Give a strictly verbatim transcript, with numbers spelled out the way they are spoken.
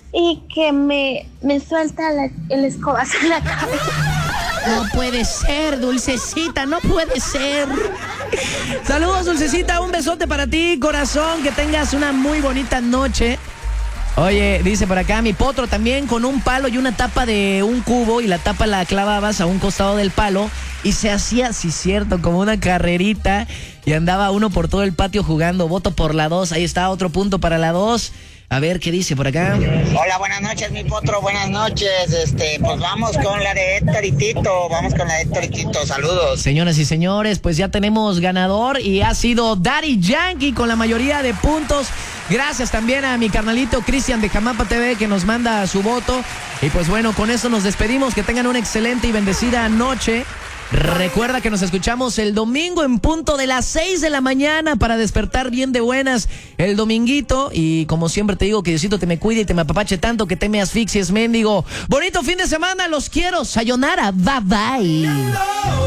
y que me, me suelta la, el escobazo en la cabeza. No puede ser, Dulcecita, no puede ser. Saludos, Dulcecita, un besote para ti, corazón, que tengas una muy bonita noche. Oye, dice por acá, mi potro también con un palo y una tapa de un cubo, y la tapa la clavabas a un costado del palo y se hacía, sí cierto, como una carrerita, y andaba uno por todo el patio jugando. Voto por la dos, ahí está, otro punto para la dos. A ver, ¿qué dice por acá? Hola, buenas noches, mi potro, buenas noches. Este, pues vamos con la de Héctor y Tito, vamos con la de Héctor y Tito, saludos. Señoras y señores, pues ya tenemos ganador y ha sido Daddy Yankee con la mayoría de puntos. Gracias también a mi carnalito Cristian de Jamapa T V que nos manda su voto. Y pues bueno, con eso nos despedimos. Que tengan una excelente y bendecida noche. Recuerda que nos escuchamos el domingo en punto de las seis de la mañana para despertar bien de buenas el dominguito. Y como siempre te digo, que Diosito te me cuide y te me apapache tanto que te me asfixies, mendigo. Bonito fin de semana, los quiero. Sayonara, bye bye.